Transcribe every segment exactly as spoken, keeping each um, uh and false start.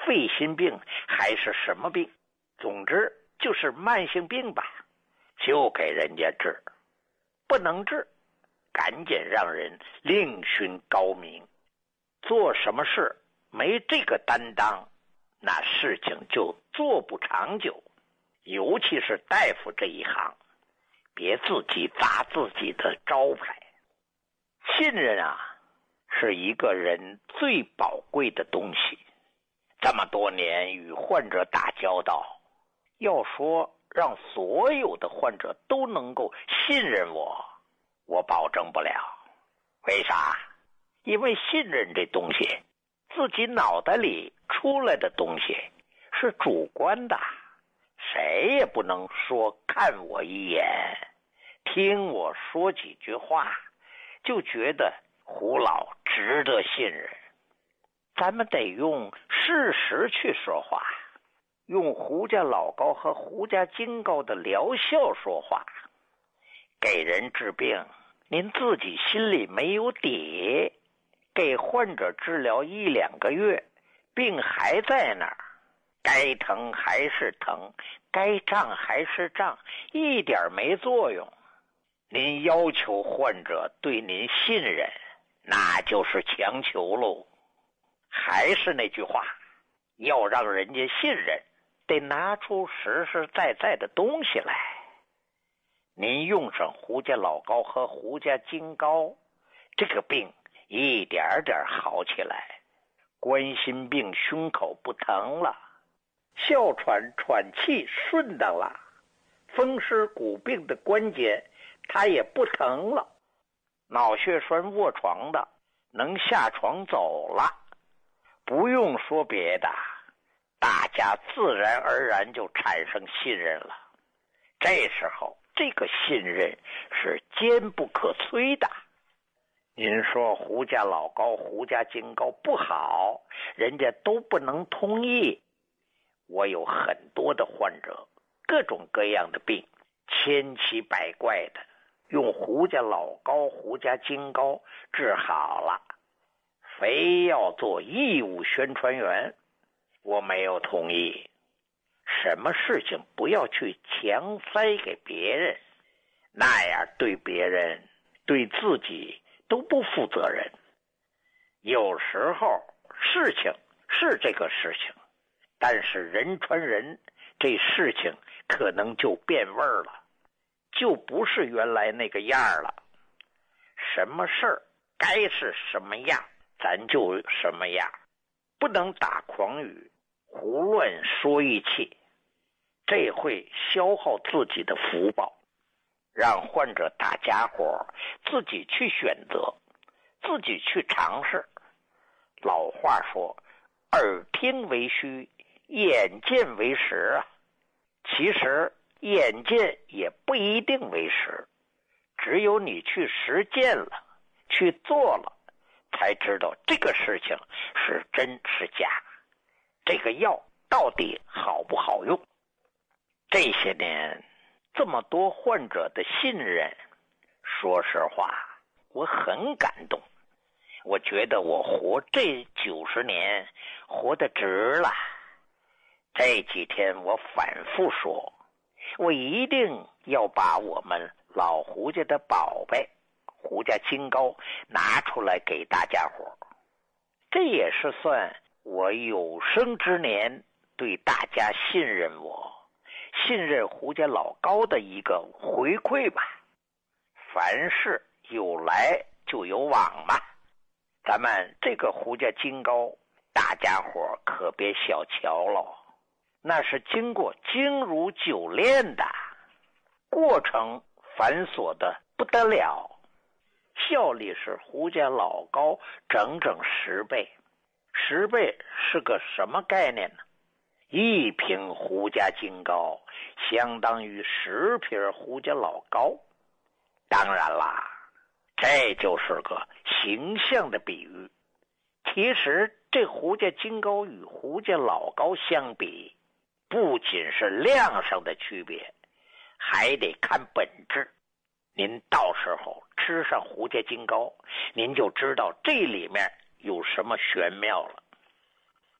肺心病还是什么病，总之就是慢性病吧，就给人家治。不能治，赶紧让人另寻高明。做什么事没这个担当，那事情就做不长久。尤其是大夫这一行，别自己砸自己的招牌。信任啊，是一个人最宝贵的东西。这么多年与患者打交道，要说让所有的患者都能够信任我，我保证不了。为啥？因为信任这东西，自己脑袋里出来的东西是主观的，谁也不能说看我一眼，听我说几句话，就觉得胡老值得信任。咱们得用事实去说话，用胡家老高和胡家金高的疗效说话。给人治病，您自己心里没有底，给患者治疗一两个月，病还在那儿，该疼还是疼，该胀还是胀，一点没作用。您要求患者对您信任，那就是强求喽。还是那句话，要让人家信任，得拿出实实在在的东西来。您用上胡家老高和胡家金高，这个病一点点好起来，冠心病胸口不疼了，哮喘喘气顺当了，风湿骨病的关节它也不疼了，脑血栓卧床的能下床走了。不用说别的，大家自然而然就产生信任了。这时候这个信任是坚不可摧的。您说胡家老高胡家金高不好，人家都不能同意。我有很多的患者，各种各样的病，千奇百怪的，用胡家老高胡家金高治好了，非要做义务宣传员，我没有同意。什么事情不要去强塞给别人，那样对别人对自己都不负责任。有时候事情是这个事情，但是人传人，这事情可能就变味儿了，就不是原来那个样了。什么事儿该是什么样，咱就什么样，不能打诳语，胡乱说一气，这会消耗自己的福报。让患者大家伙自己去选择，自己去尝试。老话说，耳听为虚，眼见为实啊。其实眼见也不一定为实，只有你去实践了，去做了，才知道这个事情是真是假，这个药到底好不好用。这些年这么多患者的信任，说实话我很感动。我觉得我活这九十年活得值了。这几天我反复说，我一定要把我们老胡家的宝贝胡家金高拿出来给大家伙，这也是算我有生之年对大家信任我，信任胡家老高的一个回馈吧。凡事有来就有往嘛，咱们这个胡家金高大家伙可别小瞧了，那是经过精如酒炼的，过程繁琐的不得了，效力是胡家老高整整十倍。十倍是个什么概念呢？一瓶胡家金高相当于十瓶胡家老高。当然啦，这就是个形象的比喻。其实这胡家金高与胡家老高相比，不仅是量上的区别，还得看本质。您到时候吃上胡家金高，您就知道这里面有什么玄妙了。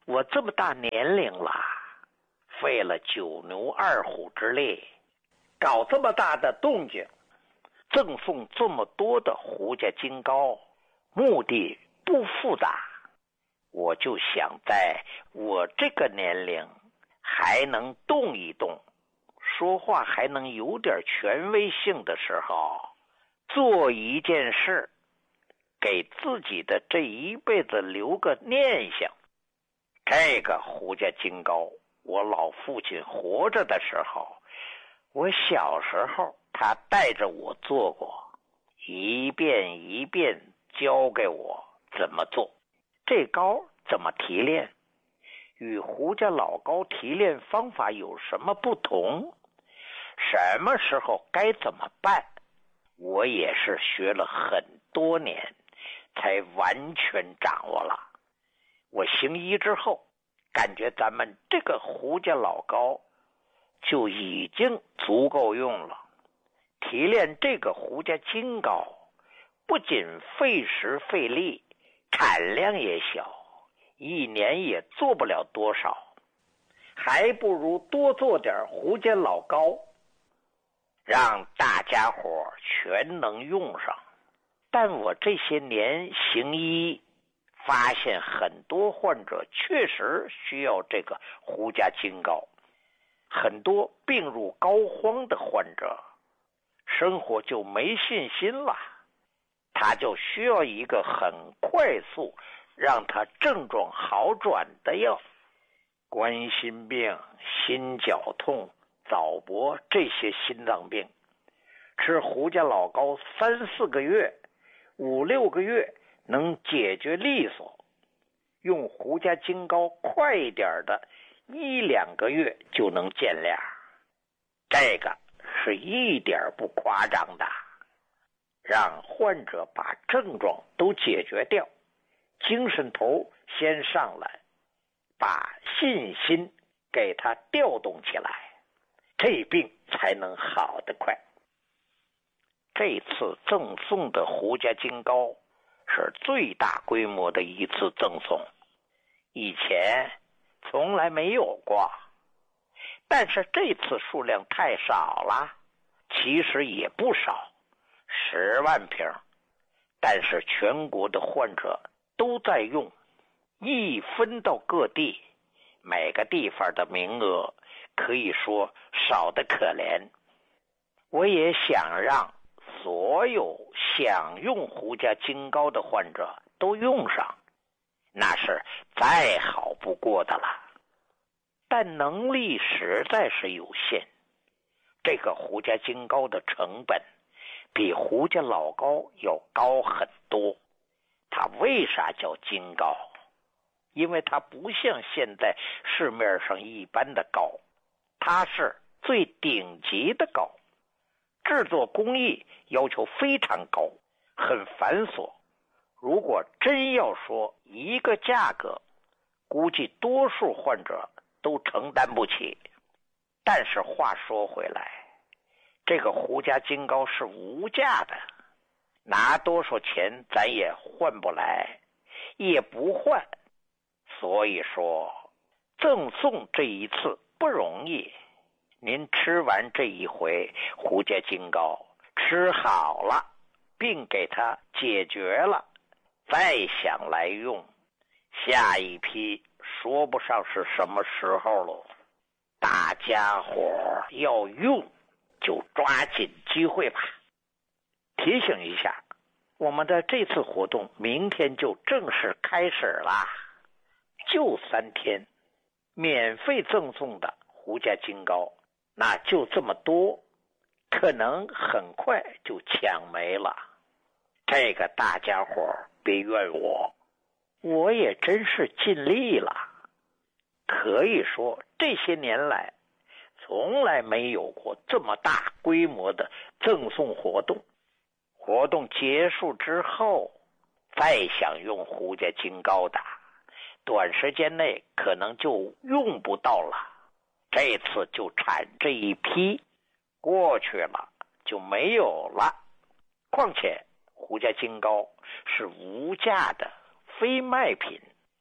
我这么大年龄了，费了九牛二虎之力，搞这么大的动静，赠送这么多的胡家金膏，目的不复杂，我就想在我这个年龄还能动一动，说话还能有点权威性的时候，做一件事，给自己的这一辈子留个念想。这个胡家金膏，我老父亲活着的时候，我小时候他带着我做过，一遍一遍教给我怎么做。这膏怎么提炼，与胡家老膏提炼方法有什么不同，什么时候该怎么办，我也是学了很多年才完全掌握了。我行医之后，感觉咱们这个胡家老膏就已经足够用了。提炼这个胡家金膏不仅费时费力，产量也小，一年也做不了多少，还不如多做点胡家老膏，让大家伙全能用上。但我这些年行医，发现很多患者确实需要这个胡家金膏，很多病入膏肓的患者生活就没信心了，他就需要一个很快速让他症状好转的药。冠心病、心绞痛、早搏这些心脏病，吃胡家老膏三四个月、五六个月能解决利索，用胡家金膏快一点的，一两个月就能见亮。这个是一点不夸张的，让患者把症状都解决掉，精神头先上来，把信心给他调动起来，这病才能好得快。这次赠送的胡家金膏是最大规模的一次赠送，以前从来没有过，但是这次数量太少了，其实也不少，十万瓶，但是全国的患者都在用，一分到各地，每个地方的名额可以说少得可怜。我也想让所有想用胡家金膏的患者都用上，那是再好不过的了。但能力实在是有限，这个胡家金膏的成本比胡家老膏要高很多。它为啥叫金膏？因为它不像现在市面上一般的膏，它是最顶级的膏，制作工艺要求非常高，很繁琐。如果真要说一个价格，估计多数患者都承担不起。但是话说回来，这个胡家金膏是无价的，拿多少钱咱也换不来，也不换。所以说赠送这一次不容易，您吃完这一回胡家金膏，吃好了，并给它解决了，再想来用，下一批说不上是什么时候了。大家伙要用就抓紧机会吧。提醒一下，我们的这次活动明天就正式开始了，就三天，免费赠送的胡家金膏，那就这么多，可能很快就抢没了。这个大家伙别怨我，我也真是尽力了。可以说这些年来从来没有过这么大规模的赠送活动。活动结束之后，再想用胡家金膏的，短时间内可能就用不到了。这次就产这一批，过去了就没有了。况且胡家金膏是无价的非卖品，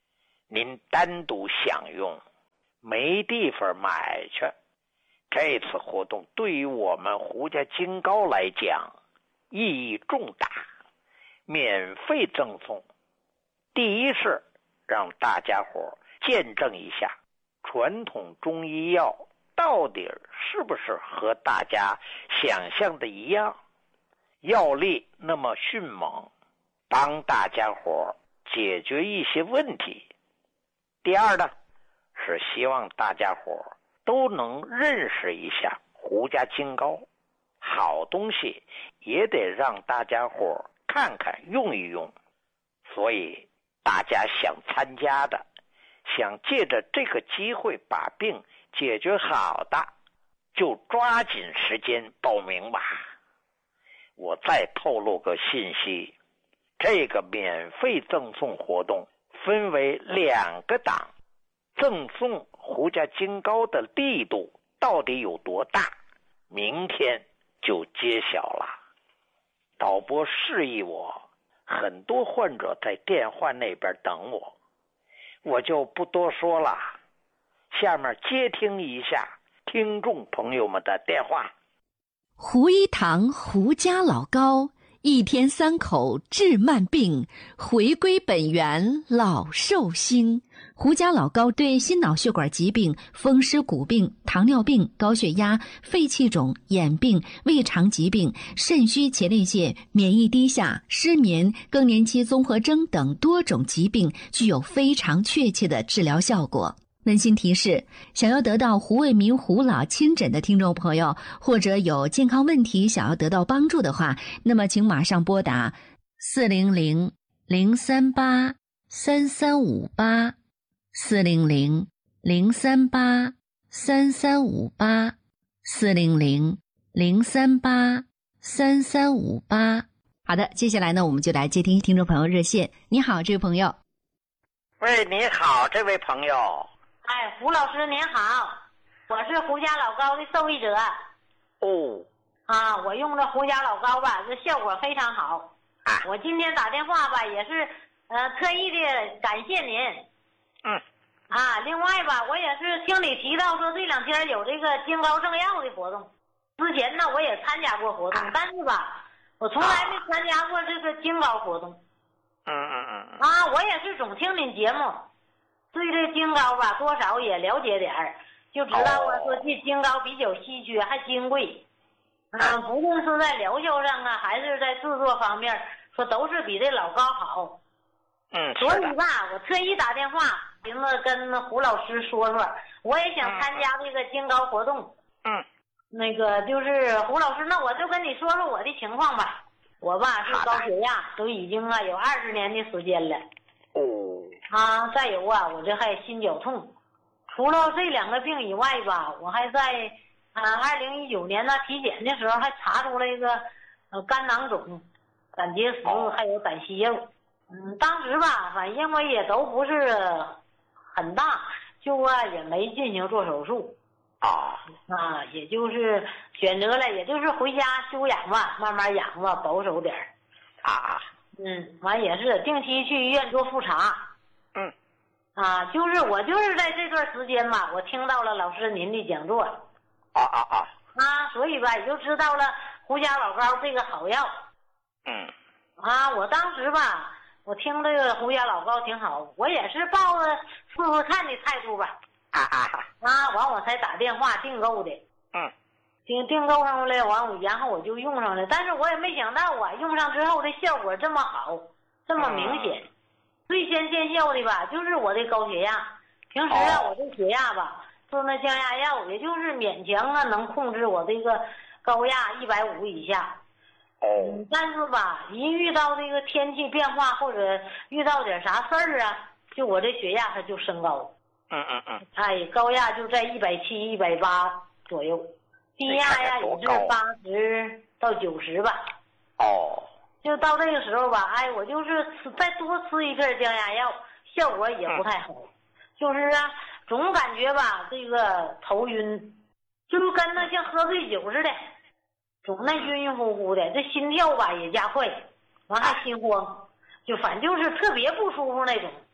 您单独享用，没地方买去。这次活动对于我们胡家金糕来讲意义重大，免费赠送。第一是让大家伙见证一下传统中医药到底是不是和大家想象的一样，药力那么迅猛，帮大家伙解决一些问题。第二呢，是希望大家伙都能认识一下胡家金糕，好东西也得让大家伙看看用一用。所以大家想参加的，想借着这个机会把病解决好的，就抓紧时间报名吧。我再透露个信息，这个免费赠送活动分为两个档，赠送胡家金糕的力度到底有多大，明天就揭晓了。导播示意我，很多患者在电话那边等我，我就不多说了。下面接听一下听众朋友们的电话。 胡一堂胡家老糕，一天三口治慢病，回归本源老寿星。胡家老糕对心脑血管疾病、风湿骨病、糖尿病、高血压、肺气肿、眼病、胃肠疾病、肾虚前列腺、免疫低下、失眠、更年期综合征等多种疾病具有非常确切的治疗效果。温馨提示，想要得到胡卫民胡老亲诊的听众朋友，或者有健康问题想要得到帮助的话，那么请马上拨打四零零零三八三三五八四零零零三八三三五八四零零零三八三三五八。好的，接下来呢，我们就来接听听众朋友热线。你好，这位朋友。 喂，你好，这位朋友。 哎，胡老师您好，我是胡家老糕的受益者。 哦。 啊，我用的胡家老糕吧，这效果非常好。 啊。 我今天打电话吧，也是呃特意的感谢您。 嗯。 啊，另外吧，我也是听你提到说这两天有这个金糕赠药的活动。之前呢，我也参加过活动，啊、但是吧，我从来没参加过这个金糕活动。 嗯嗯嗯。 啊，我也是总听您节目。对这金糕吧，多少也了解点儿，就知道啊，说这金糕比较稀缺，还金贵。嗯、呃，不论是在疗效上啊，还是在制作方面，说都是比这老糕好。 嗯， 所以吧，我特意打电话，寻思跟胡老师说说，我也想参加这个金糕活动。 嗯。那个就是胡老师，那我就跟你说说我的情况吧。我吧是高血压，都已经啊有二十年的时间了。 哦。 啊，再有啊，我这还心绞痛。除了这两个病以外吧，我还在啊二零一九年呢体检的时候还查出了一个呃肝囊肿、胆结石还有胆息肉。嗯，当时吧，反正因为也都不是很大，就啊也没进行做手术。 啊啊，也就是选择了，也就是回家休养吧，慢慢养吧，保守点儿。 啊。 嗯，完也是定期去医院做复查。 嗯。 啊，就是我就是在这段时间吧，我听到了老师您的讲座。 啊啊啊。 啊，所以吧，也就知道了胡家老糕这个好药。 嗯。 啊，我当时吧，我听这个胡家老糕挺好，我也是抱着试试看的态度吧。 啊啊啊！完我才打电话订购的。 嗯。 订订购上了，完我然后我就用上了，但是我也没想到啊，用上之后的效果这么好，这么明显。嗯、最先见效的吧，就是我的高血压。平时啊，哦、我这血压吧，做那降压药，也就是勉强啊能控制我这个高压一百五以下。 哦、 嗯。但是吧，一遇到这个天气变化或者遇到点啥事儿啊，就我这血压它就升高。 嗯嗯嗯。 哎，高压就在一百七、一百八左右，低压呀也是八十到九十吧。 哦。 就到这个时候吧，哎，我就是吃再多吃一片降压药，效果也不太好。嗯、就是啊，总感觉吧，这个头晕，就跟那像喝醉酒似的，总那晕晕乎乎的，这心跳吧也加快，完还心慌，就反正就是特别不舒服那种。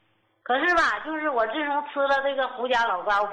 可是吧，就是我自从吃了这个胡家老膏。